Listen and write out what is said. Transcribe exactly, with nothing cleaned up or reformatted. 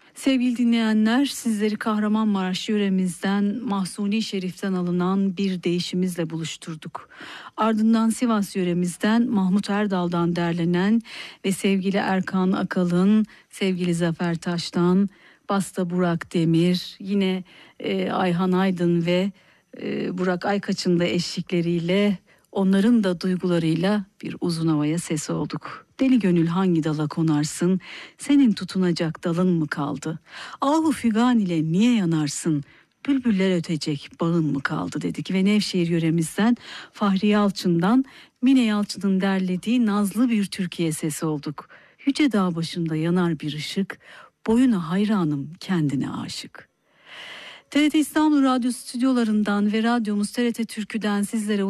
Sevgili dinleyenler, sizleri Kahramanmaraş yöremizden, Mahsuni Şerif'ten alınan bir deyişimizle buluşturduk. Ardından Sivas yöremizden Mahmut Erdal'dan derlenen ve sevgili Erkan Akalın, sevgili Zafer Taş'tan, Basta Burak Demir, yine e, Ayhan Aydın ve e, Burak Aykaç'ın da eşlikleriyle, onların da duygularıyla bir uzun havaya ses olduk. Deli gönül hangi dala konarsın, senin tutunacak dalın mı kaldı? Ahu fügan ile niye yanarsın, bülbüller ötecek bağın mı kaldı dedik. Ve Nevşehir yöremizden Fahri Yalçın'dan Mine Yalçın'ın derlediği nazlı bir Türkiye sesi olduk. Yüce dağ başında yanar bir ışık, boyuna hayranım kendine aşık. T R T İstanbul Radyo stüdyolarından ve radyomuz T R T Türkü'den sizlere